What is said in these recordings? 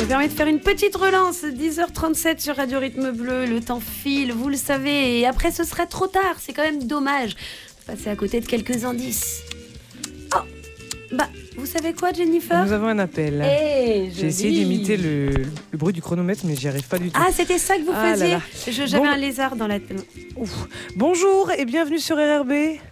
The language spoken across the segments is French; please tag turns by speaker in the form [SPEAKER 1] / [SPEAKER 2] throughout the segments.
[SPEAKER 1] me permet de faire une petite relance. 10h37 sur Radio Rythme Bleu. Le temps file, vous le savez. Et après, ce serait trop tard. C'est quand même dommage. Passer à côté de quelques indices. Oh, bah, vous savez quoi, Jennifer ?
[SPEAKER 2] Nous avons un appel. J'ai essayé d'imiter le bruit du chronomètre, mais j'y arrive pas du tout.
[SPEAKER 1] Ah, c'était ça que vous faisiez ?
[SPEAKER 2] Là là.
[SPEAKER 1] J'avais un lézard dans la tête.
[SPEAKER 2] Bonjour et bienvenue sur RRB.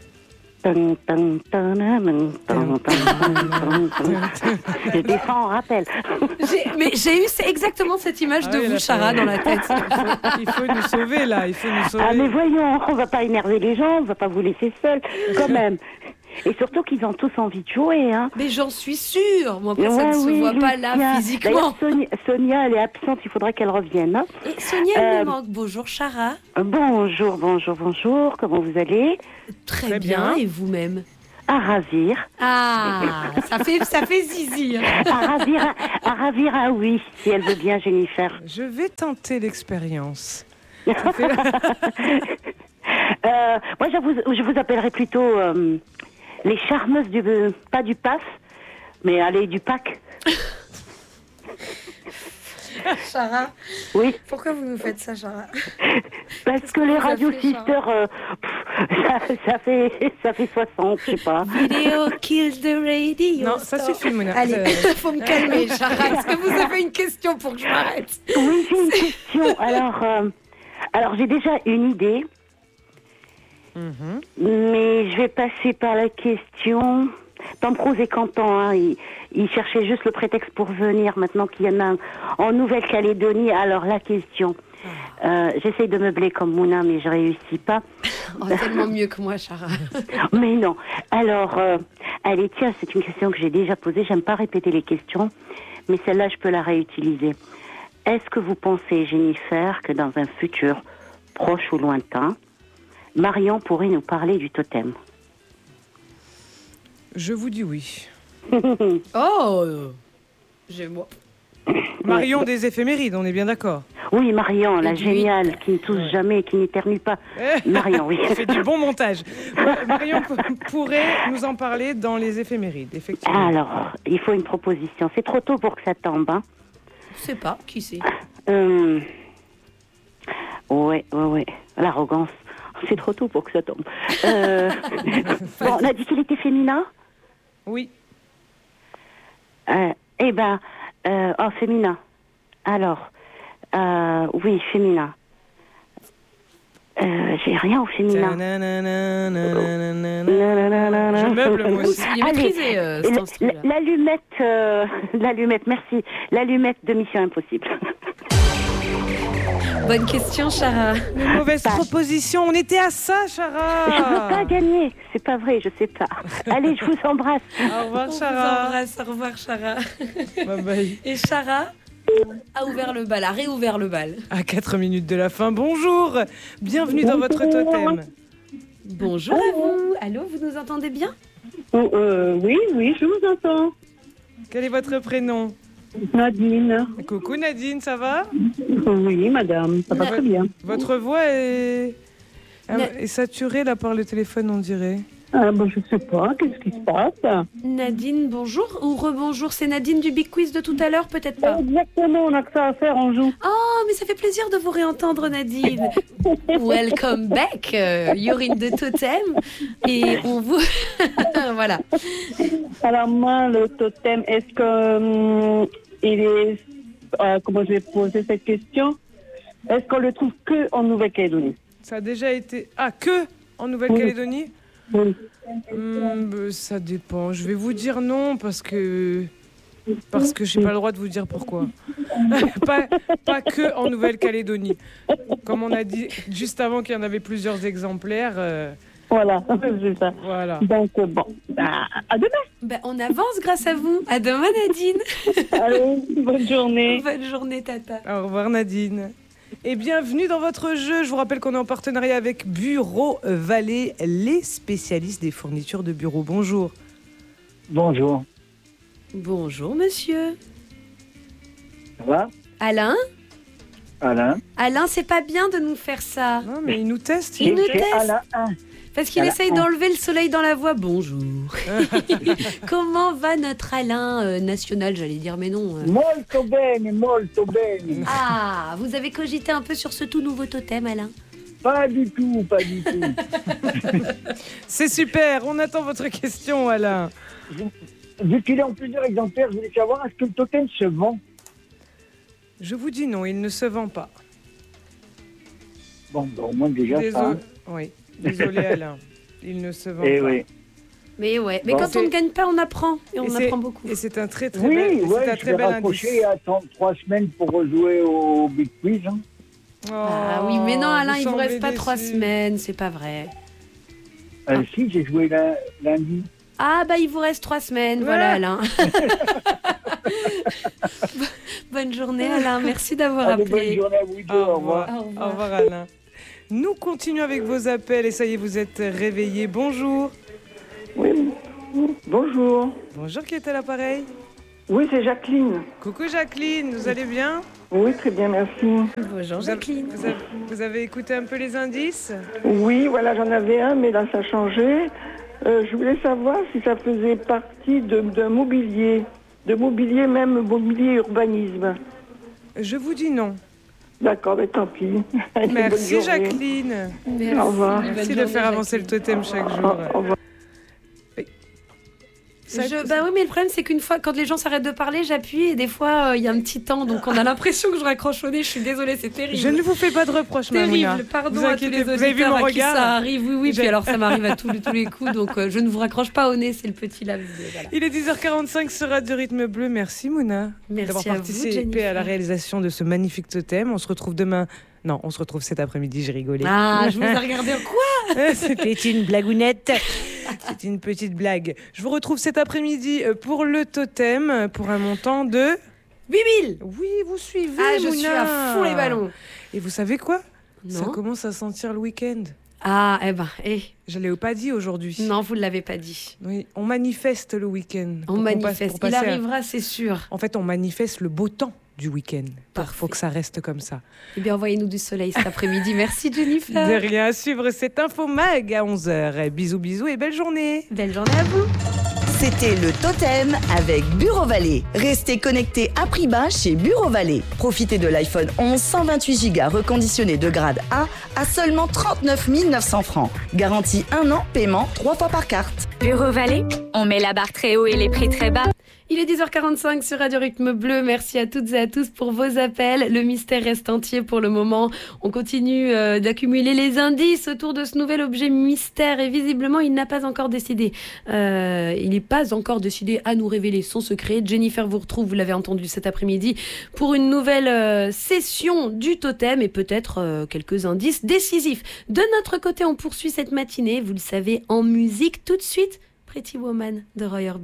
[SPEAKER 3] Je descends en rappel.
[SPEAKER 1] J'ai eu exactement cette image de vous, Chara, dans la tête.
[SPEAKER 2] Il faut nous sauver là, il faut nous sauver.
[SPEAKER 3] Ah mais voyons, on va pas énerver les gens, on va pas vous laisser seuls, quand même. Et surtout qu'ils ont tous envie de jouer, hein.
[SPEAKER 1] Mais j'en suis sûre. Moi, après, ça ne se voit pas là, physiquement.
[SPEAKER 3] Sonia, elle est absente, il faudrait qu'elle revienne. Hein.
[SPEAKER 1] Et Sonia, elle me manque. Bonjour, Chara.
[SPEAKER 3] Bonjour. Comment vous allez ?
[SPEAKER 1] Très bien. Et vous-même ?
[SPEAKER 3] À ravir.
[SPEAKER 1] Ah, ça fait zizi.
[SPEAKER 3] À ravir, ah oui, si elle veut bien, Jennifer.
[SPEAKER 2] Je vais tenter l'expérience.
[SPEAKER 3] Moi, je vous appellerai plutôt les charmeuses pas du PAF, mais allez, du PAC.
[SPEAKER 1] Chara.
[SPEAKER 3] Oui.
[SPEAKER 1] Pourquoi vous nous faites ça, Chara ?
[SPEAKER 3] Parce que les radio sisters, ça fait 60, je sais pas.
[SPEAKER 1] Video kill the radio.
[SPEAKER 2] Non, ça suffit, Mona.
[SPEAKER 1] Allez, faut me calmer, Chara. Est-ce que vous avez une question pour que je m'arrête ?
[SPEAKER 3] Oui, j'ai une question. Alors j'ai déjà une idée. Mais je vais passer par la question. Tampros et Canton, hein, ils cherchaient juste le prétexte pour venir maintenant qu'il y en a en Nouvelle-Calédonie. Alors la question, j'essaye de meubler comme Mouna, mais je réussis pas.
[SPEAKER 1] Oh, tellement mieux que moi, Chara.
[SPEAKER 3] Mais non. Alors, allez, tiens, c'est une question que j'ai déjà posée. J'aime pas répéter les questions, mais celle-là, je peux la réutiliser. Est-ce que vous pensez, Jennifer, que dans un futur proche ou lointain, Marion pourrait nous parler du totem ?
[SPEAKER 2] Je vous dis oui.
[SPEAKER 1] Oh, j'ai moi.
[SPEAKER 2] Marion des éphémérides, on est bien d'accord.
[SPEAKER 3] Oui, Marion, la géniale, qui ne tousse jamais, qui n'éternue pas. Marion, oui.
[SPEAKER 2] On fait du bon montage. Marion pourrait nous en parler dans les éphémérides, effectivement.
[SPEAKER 3] Alors, il faut une proposition. C'est trop tôt pour que ça tombe, hein ?
[SPEAKER 1] Je sais pas, qui c'est ?
[SPEAKER 3] Ouais. L'arrogance. C'est trop tôt pour que ça tombe. Bon, on a dit qu'il était féminin ?
[SPEAKER 2] Oui.
[SPEAKER 3] Féminin. Alors, oui, féminin. J'ai rien au féminin.
[SPEAKER 2] Je meuble, moi aussi.
[SPEAKER 1] Il est maîtrisé, cet instrument-là.
[SPEAKER 3] L'allumette, merci. L'allumette de Mission Impossible.
[SPEAKER 1] Bonne question, Chara.
[SPEAKER 2] Une mauvaise proposition. On était à ça, Chara.
[SPEAKER 3] Je veux pas gagner. C'est pas vrai, je sais pas. Allez, je vous embrasse.
[SPEAKER 2] Au revoir, Chara.
[SPEAKER 1] Au revoir, Chara.
[SPEAKER 2] Bye bye.
[SPEAKER 1] Et Chara a ouvert le bal, a réouvert le bal.
[SPEAKER 2] À 4 minutes de la fin, bonjour. Bienvenue dans votre totem.
[SPEAKER 1] Bonjour à vous. Allô, vous nous entendez bien ?
[SPEAKER 4] Oui, je vous entends.
[SPEAKER 2] Quel est votre prénom ?
[SPEAKER 4] Nadine.
[SPEAKER 2] Coucou Nadine, ça va ?
[SPEAKER 4] Oui, madame, ça va très bien.
[SPEAKER 2] Votre voix est saturée là par le téléphone, on dirait.
[SPEAKER 4] Je sais pas, qu'est-ce qui se passe ?
[SPEAKER 1] Nadine, bonjour ou rebonjour, c'est Nadine du Big Quiz de tout à l'heure, peut-être pas ?
[SPEAKER 4] Exactement, on a que ça à faire, on joue.
[SPEAKER 1] Oh, mais ça fait plaisir de vous réentendre, Nadine. Welcome back, you're in the totem. Et on vous... Voilà.
[SPEAKER 4] Alors moi, le totem, est-ce que il est... comment je vais poser cette question ? Est-ce qu'on le trouve que en Nouvelle-Calédonie ?
[SPEAKER 2] Ça a déjà été... Ah, que en Nouvelle-Calédonie ?
[SPEAKER 4] Oui.
[SPEAKER 2] Ça dépend. Je vais vous dire non parce que j'ai pas le droit de vous dire pourquoi. pas que en Nouvelle-Calédonie. Comme on a dit juste avant qu'il y en avait plusieurs exemplaires.
[SPEAKER 4] Voilà, c'est ça.
[SPEAKER 2] Voilà.
[SPEAKER 4] Donc à demain.
[SPEAKER 1] On avance grâce à vous. À demain, Nadine.
[SPEAKER 4] Allez, bonne journée.
[SPEAKER 1] Bonne journée, Tata.
[SPEAKER 2] Au revoir, Nadine. Et bienvenue dans votre jeu. Je vous rappelle qu'on est en partenariat avec Bureau Vallée, les spécialistes des fournitures de bureau. Bonjour.
[SPEAKER 5] Bonjour.
[SPEAKER 1] Bonjour, monsieur.
[SPEAKER 5] Ça va ?
[SPEAKER 1] Alain ?
[SPEAKER 5] Alain,
[SPEAKER 1] Alain, c'est pas bien de nous faire ça.
[SPEAKER 2] Non, mais il nous teste.
[SPEAKER 1] Il nous
[SPEAKER 5] c'est
[SPEAKER 1] teste.
[SPEAKER 5] Alain 1.
[SPEAKER 1] Parce qu'il essaye d'enlever le soleil dans la voix. Bonjour. Comment va notre Alain national, j'allais dire, mais non.
[SPEAKER 5] Molto bene, molto bene.
[SPEAKER 1] Ah, vous avez cogité un peu sur ce tout nouveau totem, Alain?
[SPEAKER 5] Pas du tout, pas du tout.
[SPEAKER 2] C'est super, on attend votre question, Alain.
[SPEAKER 5] Vu qu'il est en plusieurs exemplaires, je voulais savoir, est-ce que le totem se vend?
[SPEAKER 2] Je vous dis non, il ne se vend pas.
[SPEAKER 5] Bon, au moins déjà ça. Hein.
[SPEAKER 2] Oui, désolé Alain, il ne se vend
[SPEAKER 5] Eh
[SPEAKER 2] pas.
[SPEAKER 5] oui.
[SPEAKER 1] Mais ouais, mais
[SPEAKER 5] Bon,
[SPEAKER 1] quand on ne gagne pas, on apprend. Et on apprend beaucoup.
[SPEAKER 2] Et c'est un très très
[SPEAKER 5] Oui,
[SPEAKER 2] bel,
[SPEAKER 5] ouais,
[SPEAKER 2] c'est un
[SPEAKER 5] je
[SPEAKER 2] très
[SPEAKER 5] vais
[SPEAKER 2] bel indice.
[SPEAKER 5] raccrocher et attendre 3 semaines pour rejouer au Big Quiz. Hein.
[SPEAKER 1] Ah oui, mais non, Alain, il vous reste pas
[SPEAKER 2] semblez
[SPEAKER 1] 3
[SPEAKER 2] déçu.
[SPEAKER 1] semaine, c'est pas vrai.
[SPEAKER 5] Si, j'ai joué lundi.
[SPEAKER 1] Ah bah il vous reste 3 semaines, voilà Alain. Bonne journée Alain, merci d'avoir
[SPEAKER 5] Allez,
[SPEAKER 1] appelé.
[SPEAKER 5] bonne journée à vous deux, au revoir.
[SPEAKER 2] Au revoir Alain. Nous continuons avec vos appels et ça y est, vous êtes réveillés. Bonjour.
[SPEAKER 6] Oui, bonjour.
[SPEAKER 2] Bonjour, qui est à l'appareil?
[SPEAKER 6] Oui, c'est Jacqueline.
[SPEAKER 2] Coucou Jacqueline, vous allez bien?
[SPEAKER 6] Oui, très bien, merci.
[SPEAKER 1] Bonjour Jacqueline.
[SPEAKER 2] Vous avez écouté un peu les indices?
[SPEAKER 6] Oui, voilà, j'en avais un, mais là, ça a changé. Je voulais savoir si ça faisait partie d'un mobilier, même mobilier urbanisme.
[SPEAKER 2] Je vous dis non.
[SPEAKER 6] D'accord, mais tant pis.
[SPEAKER 2] Merci Jacqueline.
[SPEAKER 1] Merci.
[SPEAKER 6] Au revoir.
[SPEAKER 2] Merci de faire avancer le totem chaque jour.
[SPEAKER 6] Au revoir.
[SPEAKER 1] Bah oui, mais le problème c'est qu'une fois, quand les gens s'arrêtent de parler, j'appuie et des fois il y a un petit temps, donc on a l'impression que je raccroche au nez. Je suis désolée, c'est terrible.
[SPEAKER 2] Je ne vous fais pas de reproches, Mamouna.
[SPEAKER 1] Terrible, pardon
[SPEAKER 2] Vous
[SPEAKER 1] à tous les
[SPEAKER 2] inquiétez, vous avez vu
[SPEAKER 1] auditeurs
[SPEAKER 2] mon
[SPEAKER 1] à qui
[SPEAKER 2] regard?
[SPEAKER 1] ça arrive. Oui, puis alors ça m'arrive à tous les coups, donc je ne vous raccroche pas au nez, c'est le petit laps. Voilà.
[SPEAKER 2] Il est 10h45 sur Radio Rythme Bleu. Merci Mouna
[SPEAKER 1] Merci
[SPEAKER 2] d'avoir
[SPEAKER 1] à vous,
[SPEAKER 2] participé
[SPEAKER 1] Jennifer.
[SPEAKER 2] à la réalisation de ce magnifique totem. On se retrouve demain. Non, on se retrouve cet après-midi, j'ai rigolé.
[SPEAKER 1] Ah, je vous ai regardé en quoi?
[SPEAKER 2] C'était une blagounette. C'était une petite blague. Je vous retrouve cet après-midi pour le totem, pour un montant de
[SPEAKER 1] 8000.
[SPEAKER 2] Oui, vous suivez,
[SPEAKER 1] Ah, je
[SPEAKER 2] Mouna.
[SPEAKER 1] suis à fond les ballons.
[SPEAKER 2] Et vous savez quoi?
[SPEAKER 1] Non.
[SPEAKER 2] Ça commence à sentir le week-end.
[SPEAKER 1] Ah,
[SPEAKER 2] Je l'ai pas dit aujourd'hui.
[SPEAKER 1] non, vous ne l'avez pas dit.
[SPEAKER 2] Oui, on manifeste le week-end.
[SPEAKER 1] On
[SPEAKER 2] Pour qu'on
[SPEAKER 1] manifeste.
[SPEAKER 2] pour
[SPEAKER 1] Il
[SPEAKER 2] passer à-
[SPEAKER 1] arrivera, c'est sûr.
[SPEAKER 2] En fait, on manifeste le beau temps du week-end. Il
[SPEAKER 1] Parfait.
[SPEAKER 2] faut que ça reste comme ça.
[SPEAKER 1] Eh bien, envoyez-nous du soleil cet après-midi. Merci,
[SPEAKER 2] De
[SPEAKER 1] Jennifer.
[SPEAKER 2] rien à suivre cette info mag à 11h. Bisous, bisous et belle journée.
[SPEAKER 1] Belle journée à vous.
[SPEAKER 7] C'était le Totem avec Bureau Vallée. Restez connectés à prix bas chez Bureau Vallée. Profitez de l'iPhone 11 128 Go reconditionné de grade A à seulement 39 900 francs. Garantie 1 an, paiement 3 fois par carte.
[SPEAKER 8] Bureau Vallée, on met la barre très haut et les prix très bas.
[SPEAKER 1] Il est 10h45 sur Radio Rythme Bleu. Merci à toutes et à tous pour vos appels. Le mystère reste entier pour le moment. On continue d'accumuler les indices autour de ce nouvel objet mystère et visiblement, il n'a pas encore décidé. Il n'est pas encore décidé à nous révéler son secret. Jennifer vous retrouve, vous l'avez entendu cet après-midi, pour une nouvelle session du totem et peut-être quelques indices décisifs. De notre côté, on poursuit cette matinée, vous le savez, en musique tout de suite. Pretty Woman de Roy Orbison.